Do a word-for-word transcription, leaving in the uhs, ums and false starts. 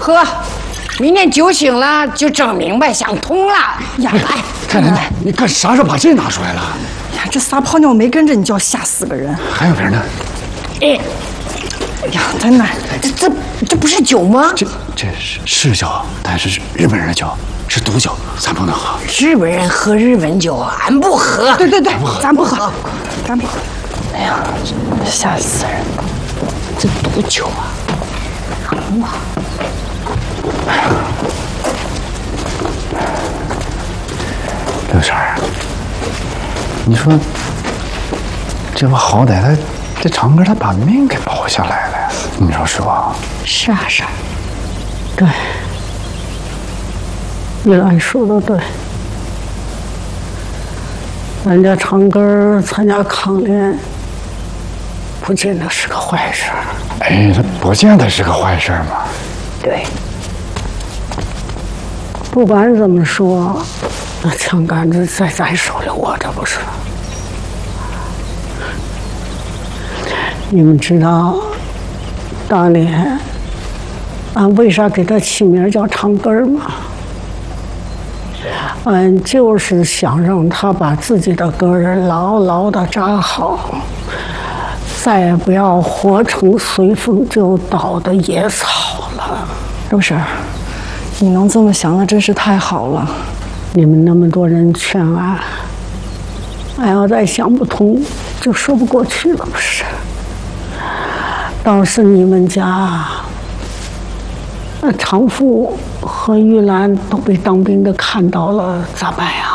喝，明天酒醒了就整明白想通了。 呀， 哎，太太，你干啥时候把这拿出来了？ 呀，这撒泡尿没跟着你就要吓死个人。 还有瓶呢？ 哎， 呀，真的， 这这这不是酒吗？ 这这是是酒，但是是日本人的酒，是毒酒，咱不能喝。 日本人喝日本酒，俺不喝。 对对对，咱不喝，咱不喝。 哎呀，吓死人！这毒酒啊，能吗？ 哎呀，刘婶儿，你说这不好歹他这长哥他把命给保下来了，你说是吧？ 是啊，是啊，对，玉兰说的对。人家长根参加抗联，不见得是个坏事。 哎，这不见得是个坏事嘛。 对，不管怎么说，那枪杆子在咱手里握着，不是？你们知道当年俺为啥给他起名叫长根儿吗？俺就是想让他把自己的根儿牢牢地扎好，再也不要活成随风就倒的野草了。 刘婶儿，你能这么想，那真是太好了。 你们那么多人劝俺，俺要再想不通，就说不过去了，不是？倒是你们家，那长富和玉兰都被当兵的看到了，咋办呀？